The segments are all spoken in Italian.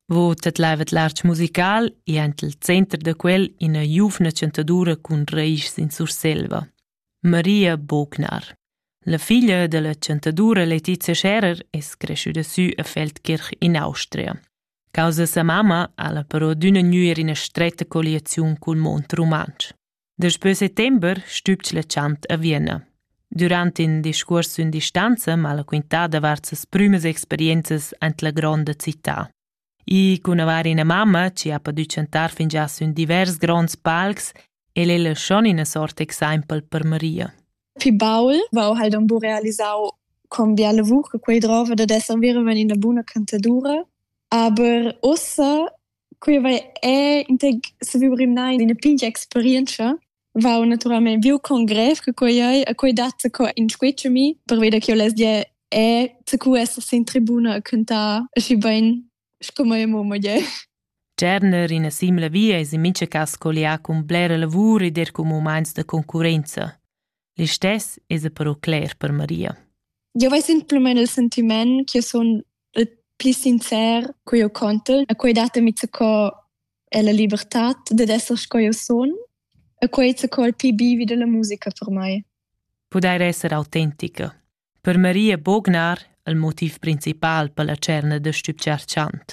Vo tatlaivat l'art musical e ant il center da quel ina giuvna cantadura cun raisch in Surselva. Maria Bognar. La figlia della cantadura Letizia Scherer es cresciuta sü a Feldkirch in Austria. Causa sa mamma alla però d'una gnüer in a stretta colliaziun cul mont romansch. Despö settember stübtsch la chant a Vienna. Durant in discurs in distanza ma la quintada varzas prümes experienzas ant la gronda città. I cun avarina mamma ci ha padü cantar fin già sun divers gronds palcs e l'ella schon in a sort exempel per Maria. Pi baul vau halt un bu realisau com via la vuch quei drova da esser vera in una buna cantadura, aber ossa quei vai integ se vibrim in una pincha experienza vau naturalmente viu congref che quei a quei data co in squetchemi per veda che io les die se cu esser sin tribuna a cantar si bain come mo je. Cerner in a simla via es in mincha cas colia cum blera lavur ed com moments de concurrenza. L'istess es a però cler per Maria. Io vai simplement il sentiment che son il più sincer che io conto, a quei data mi co è la libertà de esser sco io son, a quei co il più bivi della musica per mai. Poder esser autentica. Per Maria Bognar il motiv principal per la cerna de stübchar chant.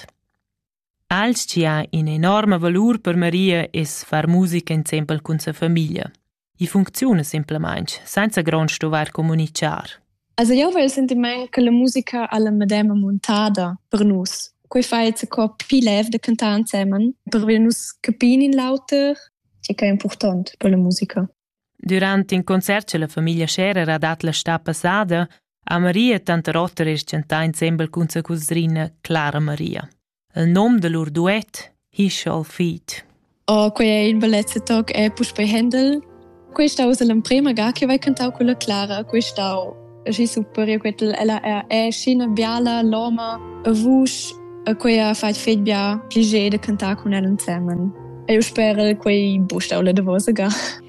Als ci ha in enorme valur per Maria es far musica insieme con sa famiglia. I funziona semplicemente, senza gran stovar comunicar. Also io ho il sentimento che la musica alla medema montata per nus. Quei fai se co pi lev de cantar insieme, per vi nus capin in lauter, che è importante per la musica. Durant in concert la famiglia Scherer ha dat la sta passada, a Maria tanta rotter es cantar insieme con sa cusrina Clara Maria. Il nom de lor duet, He Shall Feed. Quei è in bellezza toc è Pushpa Händel. Quei stau se l'emprema ga che vai cantau con la Clara, quei stau è super, io quel ella è scina biala, loma, a vush, a quei ha fatto fet bia piacere de cantar con ella insieme. E io spero quei bu stau la de vosa ga.